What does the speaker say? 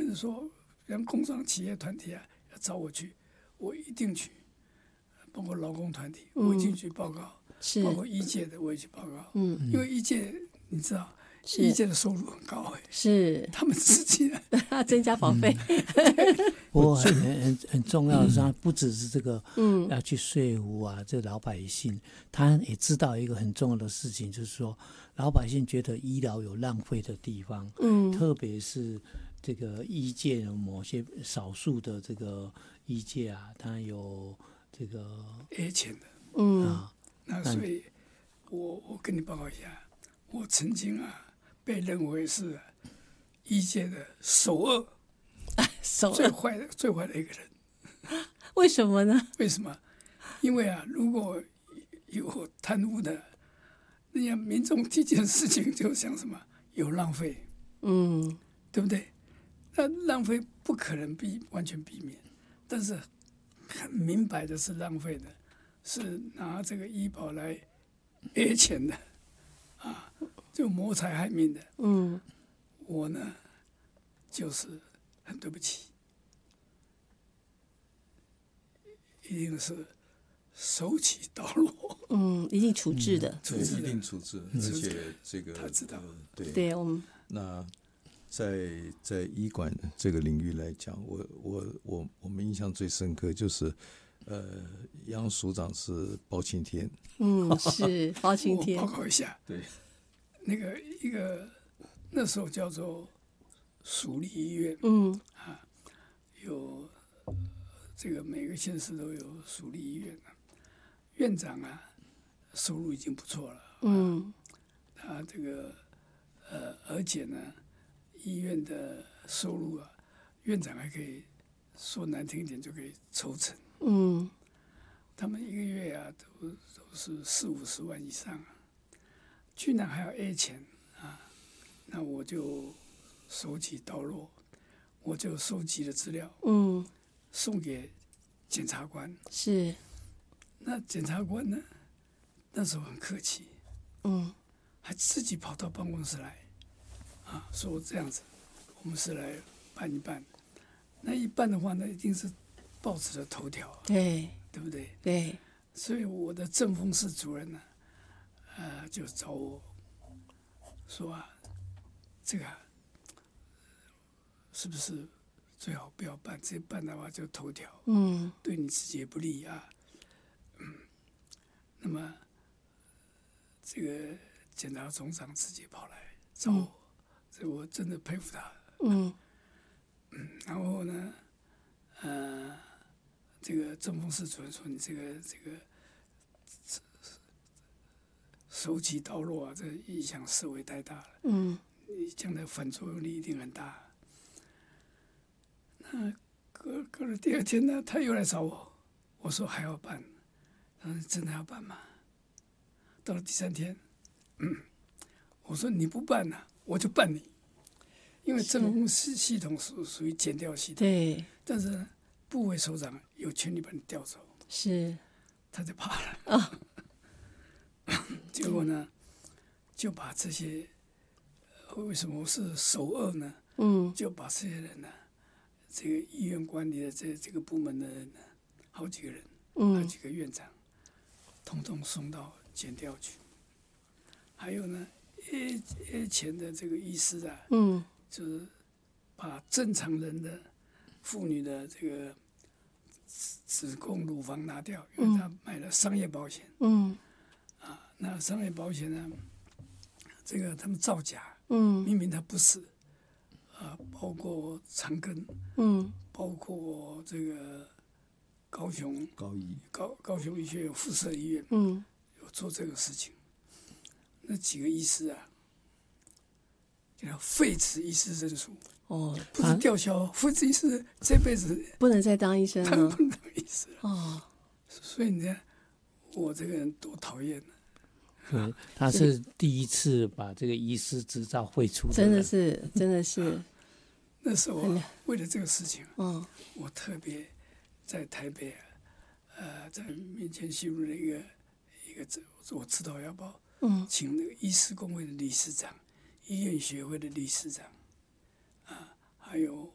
至说像工商企业团体啊要找我去，我一定去，包括劳工团体，我一定去报告，包括医界的我也去报告，因为医界你知道。医界的收入很高是他们自己增加保费。 不过很重要的是，他不只是这个要去说服啊，这老百姓，他也知道一个很重要的事情，就是说老百姓觉得医疗有浪费的地方，特别是这个医界的某些少数的这个医界啊，他有这个 A 钱的，那所以我跟你报告一下，我曾经被认为是医界的首恶，最坏的一个人。 为什么呢？ 为什么？因为如果有贪污的，人家民众第一件事情就想什么？有浪费，对不对？那浪费不可能完全避免，但是很明白的是浪费的，是拿这个医保来 A 钱的，就谋财害命的。我呢，就是很对不起，一定是手起刀落。 一定处置的。 对，一定处置，而且这个他知道。 对，我们那在医管这个领域来讲，我们印象最深刻就是杨署长是包青天。 是包青天。 我报告一下， 对， 那个那时候叫做属立医院，有这个每个县市都有属立医院院长收入已经不错了，他这个而且呢，医院的收入院长还可以说难听一点就可以抽成，他们一个月都是40-50万以上居然还要 A 钱那我就手起刀落，我就收集了资料，送给检察官。 是， 那检察官呢，那时候很客气，还自己跑到办公室来，说这样子，我们是来办一办。那一办的话呢，一定是报纸的头条， 对不对？ 对。 所以我的政风室主任呢，就找我说这个是不是最好不要办？这办的话就头条，对你自己也不利那么这个检察总长直接跑来找我，这我真的佩服他。然后呢，这个政风室主任说你这个手起刀落这影响社会太大了，你将来反作用力一定很大。那隔了第二天呢，他又来找我，我说还要办，他说真的要办吗？到了第3天，我说你不办我就办你，因为政风系统是属于检调系统， 对， 但是部委首长有权利把你调走， 是， 他就怕了结果呢，就把这些为什么我是首恶呢？就把这些人呢，这个医院管理的这个部门的人呢，好几个人，好几个院长，统统送到检调局。还有呢 ，A 钱的这个医师就是把正常人的妇女的这个子宫、乳房拿掉，因为他买了商业保险。那商业保险呢，这个他们造假，明明他不是，包括长庚，包括这个高雄医学院附设医院，有做这个事情。那几个医师叫废止医师证书，不是吊销，废止医师这辈子不能再当医生了， 不能当医师了。所以你看我这个人多讨厌对，他是第一次把这个医师执照废除的， 真的是。 那时候为了这个事情，我特别在台北在民权西路的一个我指导要报，请那个医师工会的理事长、医院学会的理事长，还有